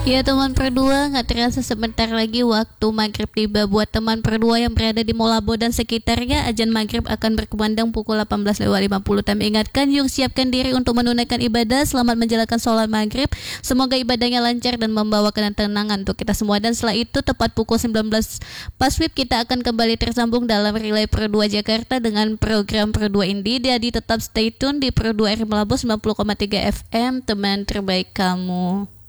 Ya teman perdua, nggak terasa sebentar lagi waktu maghrib tiba. Buat teman perdua yang berada di Molabo dan sekitarnya, azan maghrib akan berkumandang pukul 18.50. Kami ingatkan, yuk siapkan diri untuk menunaikan ibadah. Selamat menjalankan sholat maghrib. Semoga ibadahnya lancar dan membawa ketenangan untuk kita semua. Dan setelah itu tepat pukul 19 Paswib kita akan kembali tersambung dalam Relay Pro 2 Jakarta dengan program Pro 2 Indie. Jadi tetap stay tune di Pro 2 R Molabo 90,3 FM, teman terbaik kamu.